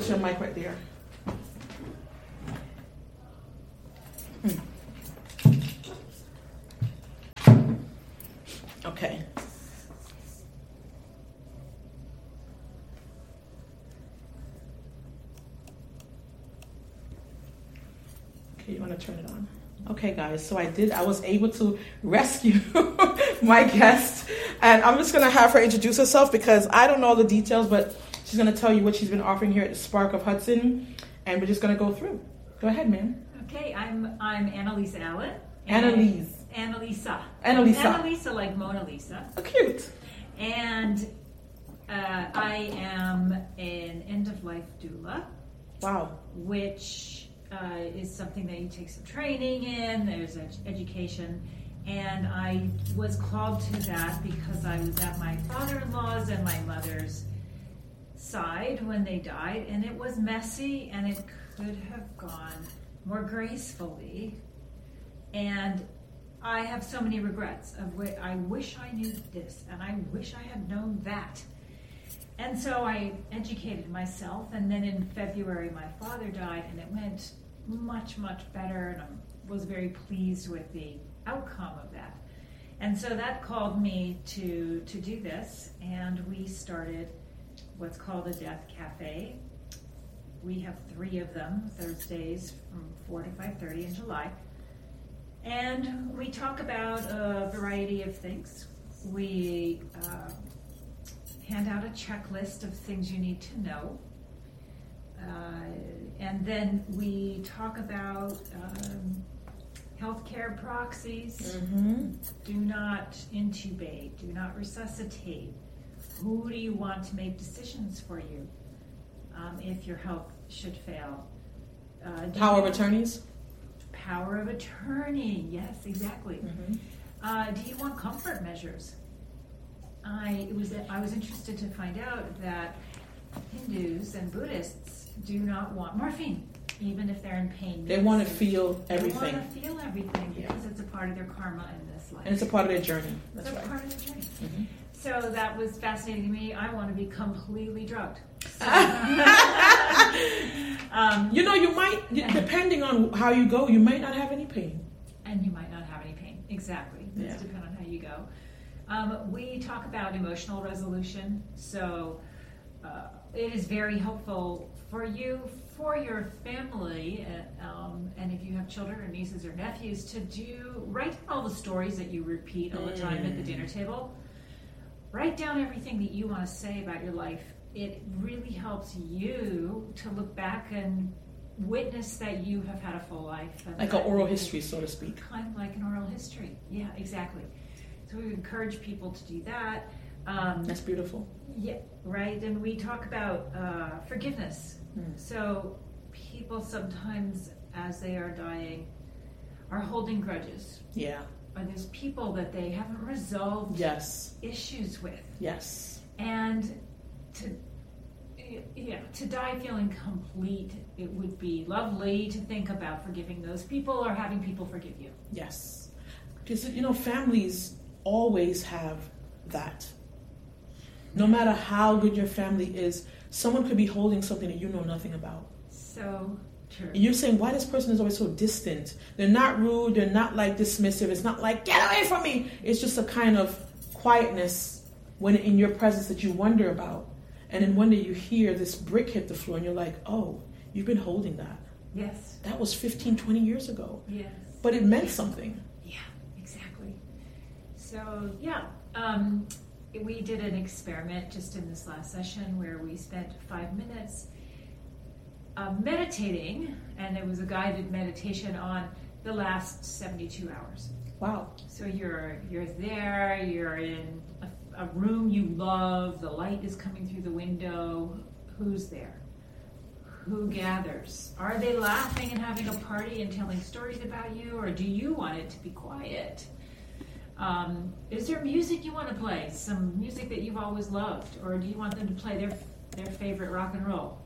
put your mic right there. Okay. Okay, you want to turn it on? Okay, guys, so I was able to rescue my guest, and I'm just going to have her introduce herself because I don't know all the details, but she's going to tell you what she's been offering here at the Spark of Hudson, and we're just going to go through. Go ahead, ma'am. Okay, I'm Annalisa Allen. Annalisa, like Mona Lisa. Oh, cute. And I am an end-of-life doula. Wow. Which is something that you take some training in. There's education. And I was called to that because I was at my father-in-law's and my mother's side when they died. And it was messy, and it could have gone more gracefully. And I have so many regrets of what I wish I knew this, and I wish I had known that. And so I educated myself, and then in February my father died, and it went much, much better, and I was very pleased with the outcome of that. And so that called me to do this, and we started what's called a Death Cafe. We have 3 of them, Thursdays from 4 to 5:30 in July. And we talk about a variety of things. We hand out a checklist of things you need to know. And then we talk about healthcare proxies. Mm-hmm. Do not intubate. Do not resuscitate. Who do you want to make decisions for you if your health should fail? Power of attorneys? Power of attorney, yes, exactly. Mm-hmm. Do you want comfort measures? I was interested to find out that Hindus and Buddhists do not want morphine, even if they're in pain. They want to feel everything. They want to feel everything because it's a part of their karma in this life. And it's a part of their journey. That's it's right. a part of their journey. Mm-hmm. So that was fascinating to me. I want to be completely drugged. So, you might, depending on how you go, you might not have any pain. And you might not have any pain. Exactly. It does depend on how you go. We talk about emotional resolution. So it is very helpful for you, for your family, and if you have children or nieces or nephews, to write down all the stories that you repeat all the time at the dinner table. Write down everything that you want to say about your life. It really helps you to look back and witness that you have had a full life. Like an oral history, so to speak. Kind of like an oral history. Yeah, exactly. So we encourage people to do that. That's beautiful. Yeah, right. And we talk about forgiveness. So people sometimes, as they are dying, are holding grudges. Yeah. Or there's people that they haven't resolved issues with. Yes. And to die feeling complete, it would be lovely to think about forgiving those people or having people forgive you. Yes. Because, families always have that. No matter how good your family is, someone could be holding something that you know nothing about. So true. And you're saying, why this person is always so distant? They're not rude. They're not like dismissive. It's not like, get away from me. It's just a kind of quietness when in your presence that you wonder about. And then one day you hear this brick hit the floor and you're like, oh, you've been holding that. Yes. That was 15, 20 years ago. Yes. But it meant something. Yeah, exactly. So, we did an experiment just in this last session where we spent 5 minutes meditating, and it was a guided meditation on the last 72 hours. Wow. So you're there, you're in a room you love, the light is coming through the window. Who's there? Who gathers? Are they laughing and having a party and telling stories about you, or do you want it to be quiet? Is there music you want to play? Some music that you've always loved, or do you want them to play their favorite rock and roll?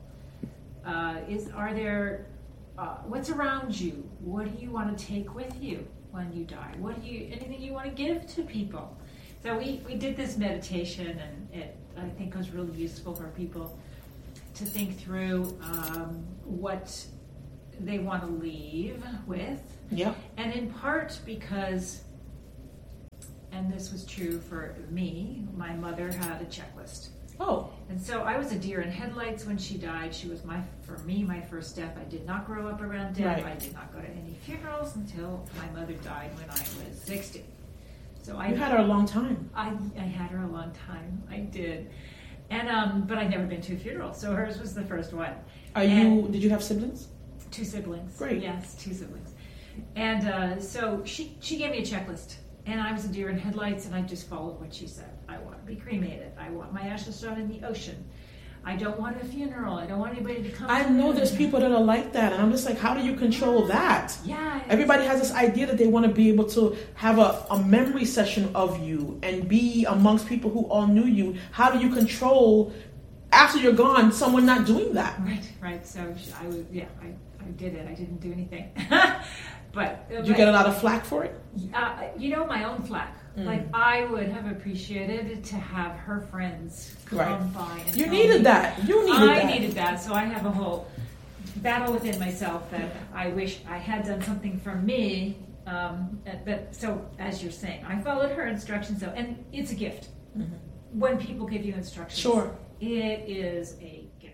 What's around you? What do you want to take with you when you die? Anything you want to give to people? So we did this meditation, and it, I think, was really useful for people. to think through what they want to leave with. Yeah. And in part because, and this was true for me, my mother had a checklist. Oh. And so I was a deer in headlights when she died. She was my first death. I did not grow up around death. Right. I did not go to any funerals until my mother died when I was 60. So You had her a long time. I had her a long time. I did. And but I'd never been to a funeral, so hers was the first one. Did you have siblings? 2 siblings. Great. Yes, 2 siblings. And so she gave me a checklist. And I was a deer in headlights, and I just followed what she said. I want to be cremated. I want my ashes thrown in the ocean. I don't want a funeral. I don't want anybody to come. I know there's people that are like that, and I'm just like, how do you control that? Yeah. Everybody has this idea that they want to be able to have a memory session of you and be amongst people who all knew you. How do you control, after you're gone, someone not doing that? Right. So I did it. I didn't do anything. But did you get a lot of flack for it? My own flack. Like, I would have appreciated to have her friends come by. And You needed that. I needed that. So I have a whole battle within myself that I wish I had done something for me. But so, as you're saying, I followed her instructions, though, and it's a gift. Mm-hmm. When people give you instructions, sure, it is a gift.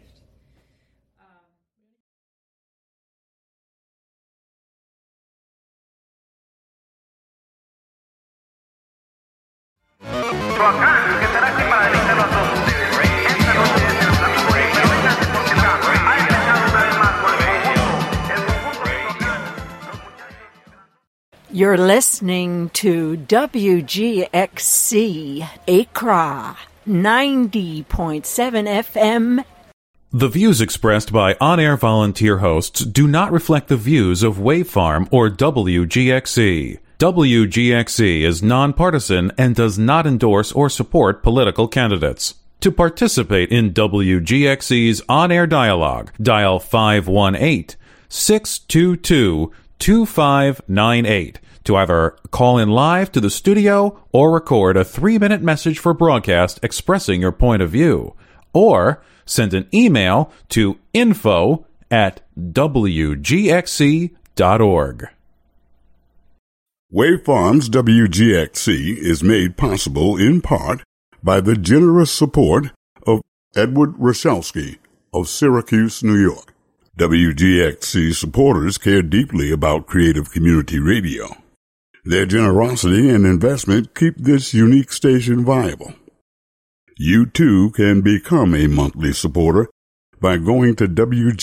Que estará aquí para deleitarlo a todos ustedes. Esta noche es el amigo de Verónica porque ha empezado una vez más con el conjunto You're listening to WGXC Accra 90.7 FM. The views expressed by on-air volunteer hosts do not reflect the views of Wavefarm or WGXC. WGXC is nonpartisan and does not endorse or support political candidates. To participate in WGXC's on-air dialogue, dial 518-622-2598 to either call in live to the studio or record a 3-minute message for broadcast expressing your point of view, or send an email to info@wgxc.org. Wavefarm's WGXC is made possible in part by the generous support of Edward Rochelski of Syracuse, New York. WGXC supporters care deeply about creative community radio. Their generosity and investment keep this unique station viable. You too can become a monthly supporter by going to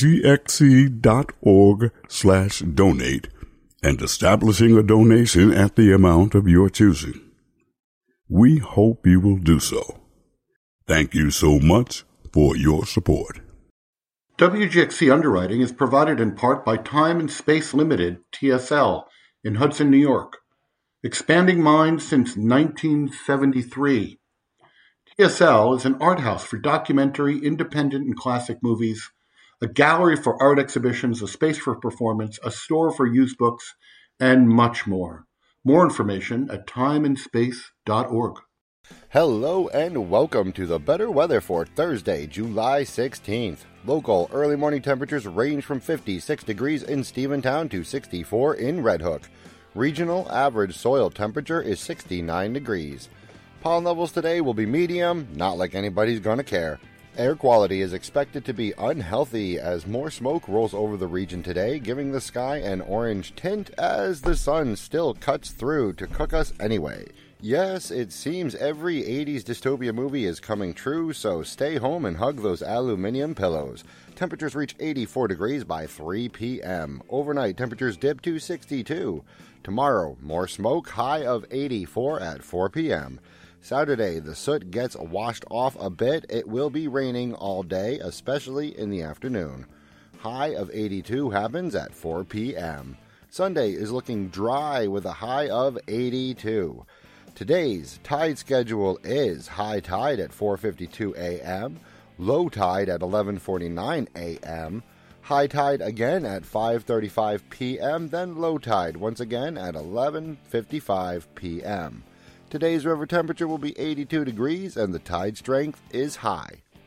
wgxc.org/donate and establishing a donation at the amount of your choosing. We hope you will do so. Thank you so much for your support. WGXC underwriting is provided in part by Time and Space Limited, TSL, in Hudson, New York. Expanding minds since 1973. TSL is an art house for documentary, independent, and classic movies, a gallery for art exhibitions, a space for performance, a store for used books, and much more. More information at timeandspace.org. Hello and welcome to the better weather for Thursday, July 16th. Local early morning temperatures range from 56 degrees in Stephentown to 64 in Red Hook. Regional average soil temperature is 69 degrees. Pollen levels today will be medium, not like anybody's gonna care. Air quality is expected to be unhealthy as more smoke rolls over the region today, giving the sky an orange tint as the sun still cuts through to cook us anyway. Yes, it seems every 80s dystopia movie is coming true, so stay home and hug those aluminum pillows. Temperatures reach 84 degrees by 3 p.m. Overnight, temperatures dip to 62. Tomorrow, more smoke, high of 84 at 4 p.m. Saturday, the soot gets washed off a bit. It will be raining all day, especially in the afternoon. High of 82 happens at 4 p.m. Sunday is looking dry with a high of 82. Today's tide schedule is high tide at 4:52 a.m., low tide at 11:49 a.m., high tide again at 5:35 p.m., then low tide once again at 11:55 p.m. Today's river temperature will be 82 degrees and the tide strength is high.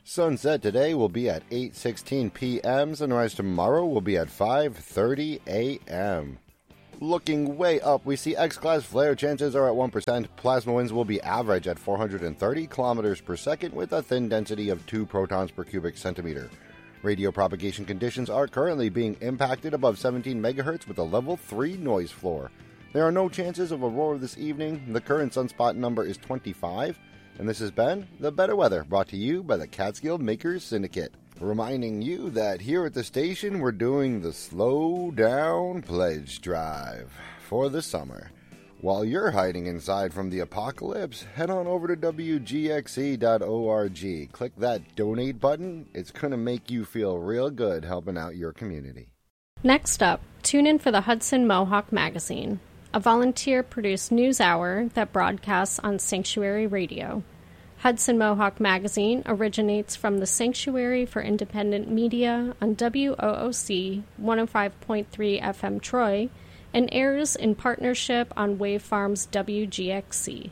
Sunset today will be at 8:16 p.m. Sunrise tomorrow will be at 5:30 a.m. Looking way up, we see X-class flare chances are at 1%. Plasma winds will be average at 430 kilometers per second with a thin density of 2 protons per cubic centimeter. Radio propagation conditions are currently being impacted above 17 megahertz with a level 3 noise floor. There are no chances of aurora this evening. The current sunspot number is 25. And this has been The Better Weather, brought to you by the Catskill Makers Syndicate. Reminding you that here at the station we're doing the Slow Down Pledge Drive for the summer. While you're hiding inside from the apocalypse, head on over to WGXC.org. Click that donate button. It's going to make you feel real good helping out your community. Next up, tune in for the Hudson Mohawk Magazine, a volunteer-produced news hour that broadcasts on Sanctuary Radio. Hudson Mohawk Magazine originates from the Sanctuary for Independent Media on WOOC 105.3 FM Troy and airs in partnership on Wave Farms WGXC.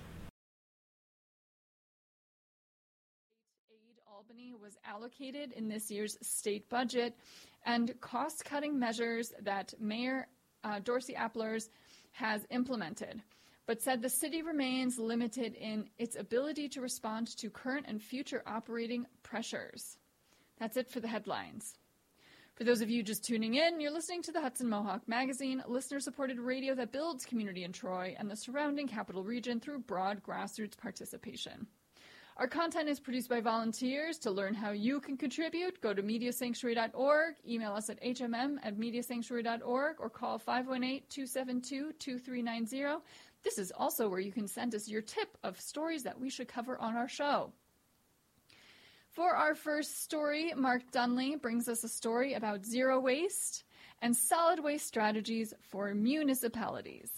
Aid Albany was allocated in this year's state budget, and cost-cutting measures that Mayor Dorsey Applers has implemented, but said the city remains limited in its ability to respond to current and future operating pressures. That's it for the headlines. For those of you just tuning in, you're listening to the Hudson Mohawk Magazine, listener-supported radio that builds community in Troy and the surrounding capital region through broad grassroots participation. Our content is produced by volunteers. To learn how you can contribute, go to MediaSanctuary.org, email us at hmm@MediaSanctuary.org, or call 518-272-2390. This is also where you can send us your tip of stories that we should cover on our show. For our first story, Mark Dunley brings us a story about zero waste and solid waste strategies for municipalities.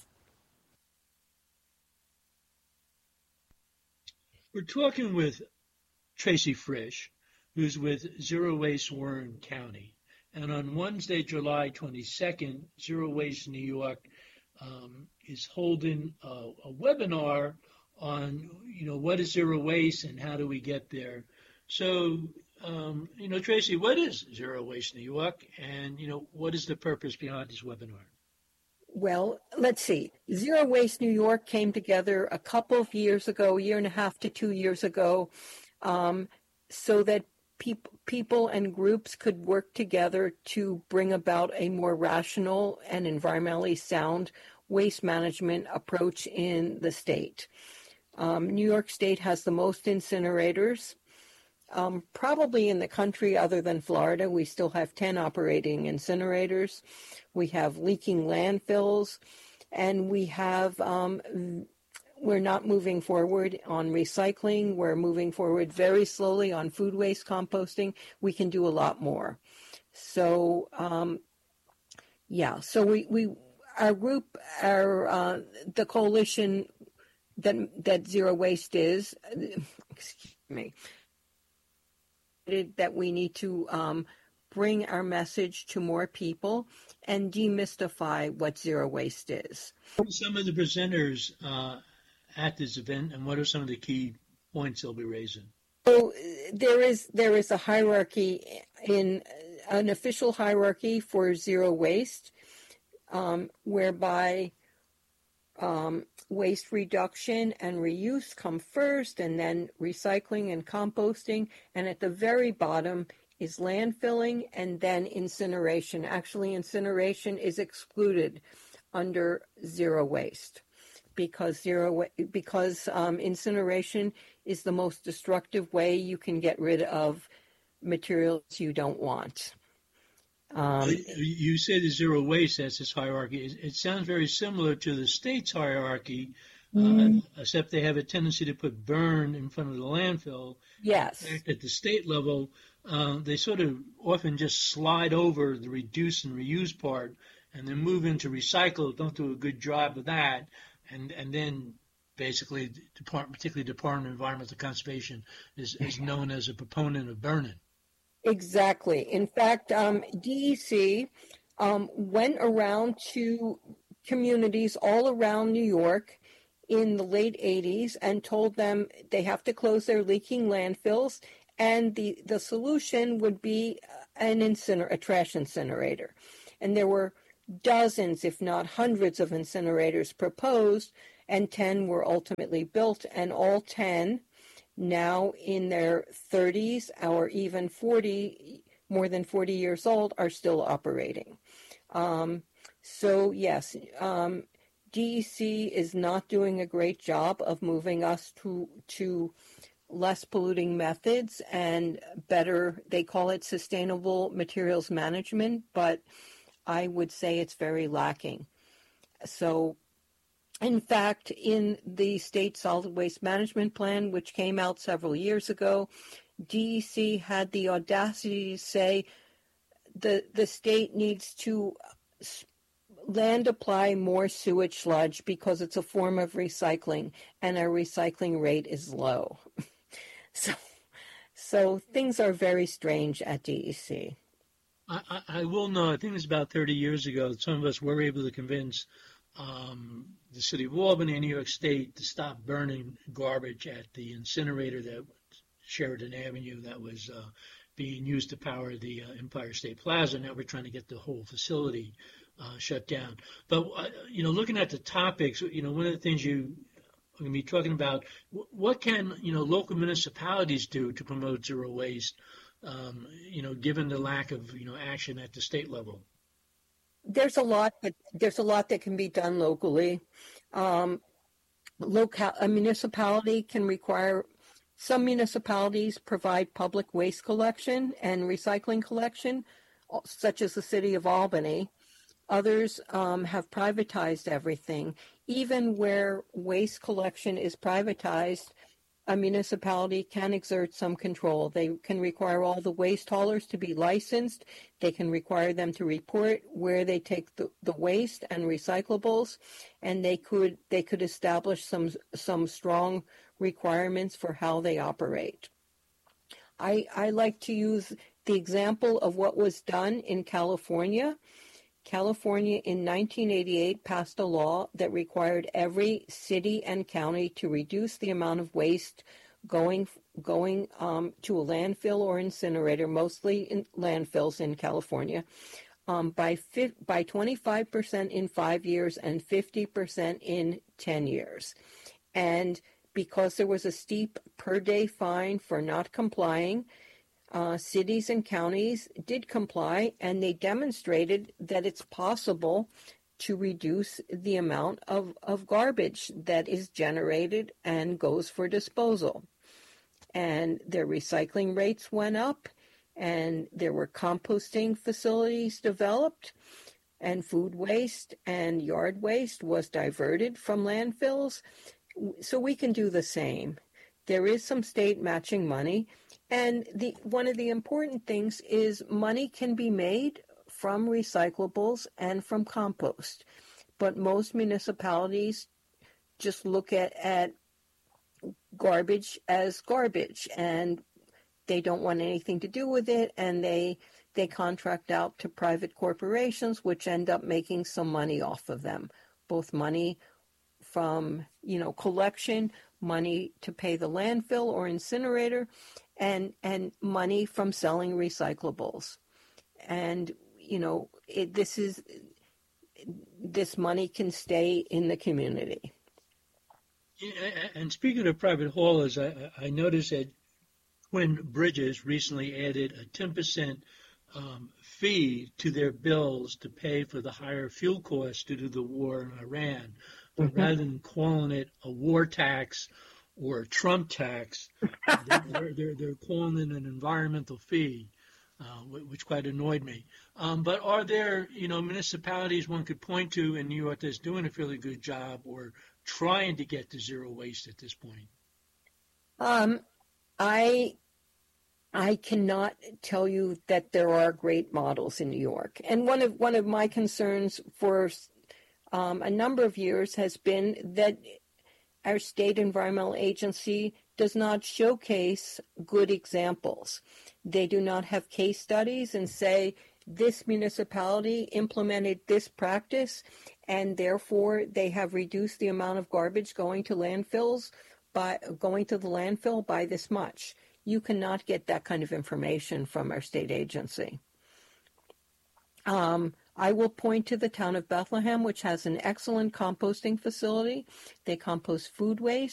We're talking with Tracy Frisch, who's with Zero Waste Warren County. And on Wednesday, July 22nd, Zero Waste New York is holding a webinar on, what is zero waste and how do we get there. So, Tracy, what is Zero Waste New York, and, what is the purpose behind this webinar? Well, let's see. Zero Waste New York came together a couple of years ago, a year and a half to 2 years ago, so that people and groups could work together to bring about a more rational and environmentally sound waste management approach in the state. New York State has the most incinerators. Probably in the country other than Florida. We still have 10 operating incinerators. We have leaking landfills, and we have, we're not moving forward on recycling. We're moving forward very slowly on food waste composting. We can do a lot more. So, so our group, the coalition that Zero Waste is, excuse me, that we need to bring our message to more people and demystify what zero waste is. What are some of the presenters at this event, and what are some of the key points they'll be raising? So there is a hierarchy, in an official hierarchy for zero waste, whereby waste reduction and reuse come first, and then recycling and composting, and at the very bottom is landfilling and then incineration. Actually, incineration is excluded under zero waste because incineration is the most destructive way you can get rid of materials you don't want. You say the zero waste has this hierarchy. It sounds very similar to the state's hierarchy, except they have a tendency to put burn in front of the landfill. Yes. In fact, at the state level, they sort of often just slide over the reduce and reuse part and then move into recycle, don't do a good job of that, and then basically, particularly Department of Environmental Conservation is known as a proponent of burning. Exactly. In fact, DEC went around to communities all around New York in the late 80s and told them they have to close their leaking landfills And the solution would be a trash incinerator. And there were dozens, if not hundreds, of incinerators proposed, and 10 were ultimately built, and all 10 now in their 30s or even 40, more than 40 years old, are still operating. So yes, DEC is not doing a great job of moving us to less polluting methods and better, they call it sustainable materials management, but I would say it's very lacking. So, in fact, in the state solid waste management plan, which came out several years ago, DEC had the audacity to say the state needs to land apply more sewage sludge because it's a form of recycling and our recycling rate is low. So things are very strange at DEC. I will know, I think it was about 30 years ago, that some of us were able to convince the city of Albany and New York State to stop burning garbage at the incinerator that Sheridan Avenue that was being used to power the Empire State Plaza. Now we're trying to get the whole facility shut down. But, looking at the topics, one of the things you are going to be talking about, what can, local municipalities do to promote zero waste, given the lack of, action at the state level? There's a lot that can be done locally. A municipality can require, some municipalities provide public waste collection and recycling collection, such as the city of Albany. Others have privatized everything. Even where waste collection is privatized, a municipality can exert some control. They can require all the waste haulers to be licensed. They can require them to report where they take the waste and recyclables, and they could establish some strong requirements for how they operate. I like to use the example of what was done in California. California in 1988 passed a law that required every city and county to reduce the amount of waste going to a landfill or incinerator, mostly in landfills in California, by 25% in 5 years and 50% in 10 years. And because there was a steep per day fine for not complying, cities and counties did comply, and they demonstrated that it's possible to reduce the amount of garbage that is generated and goes for disposal. And their recycling rates went up, and there were composting facilities developed, and food waste and yard waste was diverted from landfills. So we can do the same. There is some state matching money. And one of the important things is money can be made from recyclables and from compost. But most municipalities just look at garbage as garbage, and they don't want anything to do with it, and they contract out to private corporations, which end up making some money off of them, both money from, collection, money to pay the landfill or incinerator, and money from selling recyclables. And, this money can stay in the community. And speaking of private haulers, I noticed that Twin Bridges recently added a 10% fee to their bills to pay for the higher fuel costs due to the war in Iran. But rather than calling it a war tax or a Trump tax, they're calling it an environmental fee, which quite annoyed me. But are there, municipalities one could point to in New York that's doing a fairly good job or trying to get to zero waste at this point? I cannot tell you that there are great models in New York. And one of my concerns for a number of years has been that our state environmental agency does not showcase good examples. They do not have case studies and say this municipality implemented this practice and therefore they have reduced the amount of garbage going to the landfill by this much. You cannot get that kind of information from our state agency. I will point to the town of Bethlehem, which has an excellent composting facility. They compost food waste.